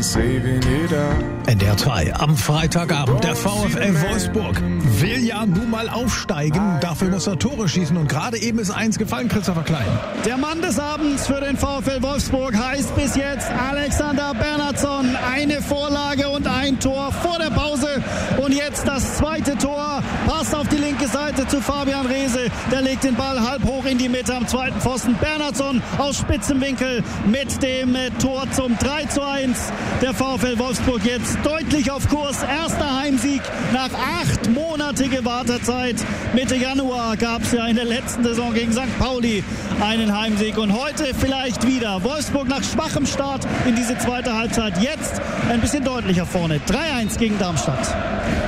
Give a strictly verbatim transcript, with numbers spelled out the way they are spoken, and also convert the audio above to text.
N D R zwei am Freitagabend. Der VfL Wolfsburg will ja nun mal aufsteigen. Dafür muss er Tore schießen. Und gerade eben ist eins gefallen, Christopher Klein. Der Mann des Abends für den VfL Wolfsburg heißt bis jetzt Alexander Bernhardsson. Eine Vorlage und ein Tor vor der Pause. Und jetzt das zweite Tor. Passt auf die linke Seite zu Fabian Reese. Der legt den Ball halb hoch in die Mitte am zweiten Pfosten. Bernhardsson aus spitzem Winkel mit dem Tor zum drei zu eins. Der VfL Wolfsburg jetzt deutlich auf Kurs. Erster Heimsieg nach achtmonatiger Wartezeit. Mitte Januar gab es ja in der letzten Saison gegen Sankt Pauli einen Heimsieg. Und heute vielleicht wieder. Wolfsburg nach schwachem Start in diese zweite Halbzeit. Jetzt ein bisschen deutlicher vorne. drei eins gegen Darmstadt.